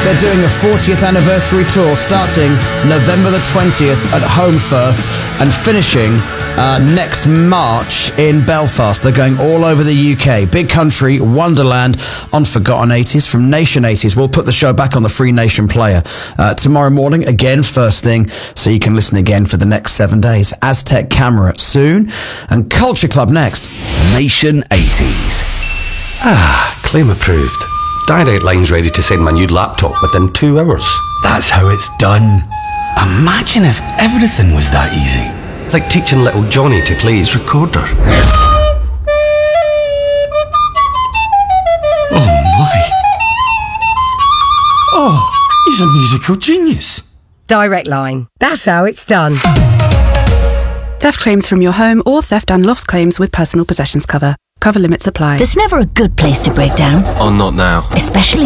They're doing a 40th anniversary tour starting November the 20th at Home Firth and finishing next March in Belfast. They're going all over the UK. Big Country, Wonderland, on Forgotten 80s from Nation 80s. We'll put the show back on the Free Nation player tomorrow morning, again, first thing, so you can listen again for the next 7 days. Aztec Camera soon, and Culture Club next. Nation 80s. Claim approved. Direct Line's ready to send my new laptop within 2 hours. That's how it's done. Imagine if everything was that easy. Like teaching little Johnny to play his recorder. Oh my. Oh, he's a musical genius. Direct Line. That's how it's done. Theft claims from your home or theft and loss claims with personal possessions cover. Cover limits apply. There's never a good place to break down. Oh, not now. Especially